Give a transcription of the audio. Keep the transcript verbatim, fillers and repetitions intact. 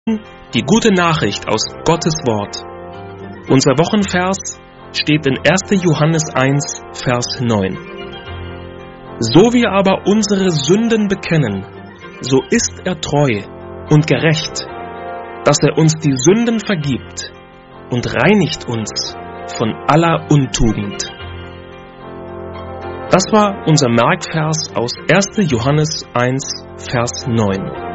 Die gute Nachricht aus Gottes Wort. Unser Wochenvers steht in erster Johannes eins, Vers neun. So wir aber unsere Sünden bekennen, so ist er treu und gerecht, dass er uns die Sünden vergibt und reinigt uns von aller Untugend. Das war unser Merkvers aus erster Johannes eins, Vers neun.